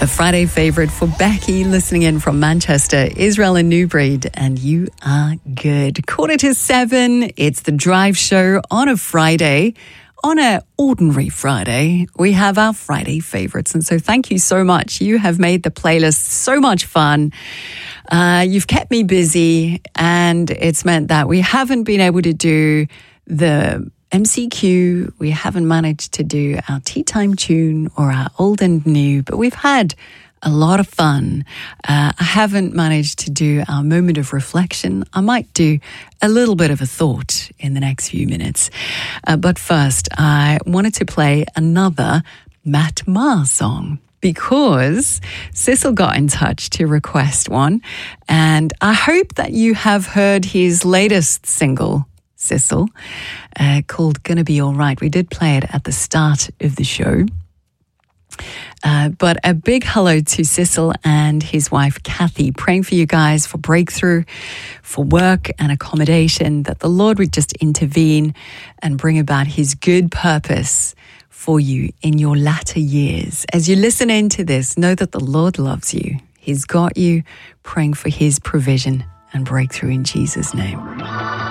A Friday favourite for Becky, listening in from Manchester, Israel and Newbreed, and You Are Good. 7:15, it's the Drive Show on a Friday. On an ordinary Friday, we have our Friday favourites. And so thank you so much. You have made the playlist so much fun. You've kept me busy, and it's meant that we haven't been able to do the MCQ, we haven't managed to do our tea time tune or our old and new, but we've had a lot of fun. I haven't managed to do our moment of reflection. I might do a little bit of a thought in the next few minutes. But first, I wanted to play another Matt Maher song, because Cecil got in touch to request one. And I hope that you have heard his latest single, Cecil, called Gonna Be Alright. We did play it at the start of the show. But a big hello to Cecil and his wife, Kathy, praying for you guys for breakthrough, for work and accommodation, that the Lord would just intervene and bring about his good purpose for you in your latter years. As you listen into this, know that the Lord loves you. He's got you, praying for his provision and breakthrough in Jesus' name.